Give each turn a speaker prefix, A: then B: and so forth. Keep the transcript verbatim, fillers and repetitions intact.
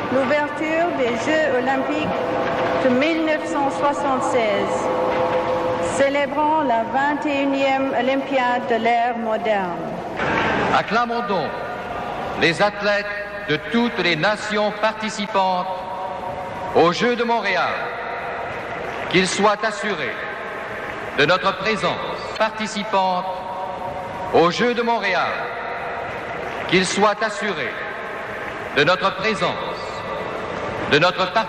A: l'ouverture des Jeux olympiques de mille neuf cent soixante-seize, célébrant la vingt et unième Olympiade de l'ère moderne.
B: Acclamons donc les athlètes de toutes les nations participantes aux Jeux de Montréal, qu'ils soient assurés de notre présence participante aux Jeux de Montréal, qu'ils soient assurés de notre présence, de notre participation